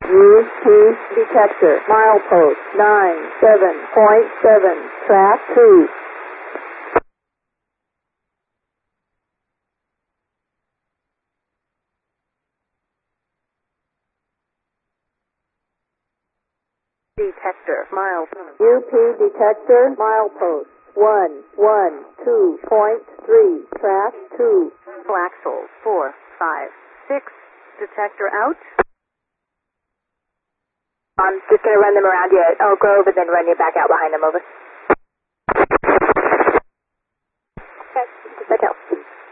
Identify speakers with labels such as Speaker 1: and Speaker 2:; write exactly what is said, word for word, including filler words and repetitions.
Speaker 1: U P detector, milepost nine seven point seven, track two.
Speaker 2: Detector, milepost.
Speaker 1: U P detector, milepost one one two point three, track two.
Speaker 2: Axle four, five, six. Detector out.
Speaker 3: I'm just going to run them around you at Elk Grove and then run you back out behind them, over. Okay, hotel.